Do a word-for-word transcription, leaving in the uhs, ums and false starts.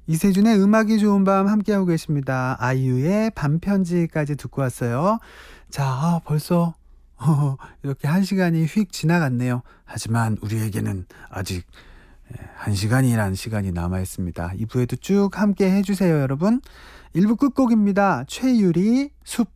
이세준의 음악이 좋은 밤 함께하고 계십니다. 아이유의 밤편지까지 듣고 왔어요. 자, 아, 벌써 이렇게 한 시간이 휙 지나갔네요. 하지만 우리에게는 아직 한 시간이라는 시간이 남아있습니다. 이 부에도 쭉 함께 해주세요, 여러분. 일 부 끝곡입니다. 최유리 숲.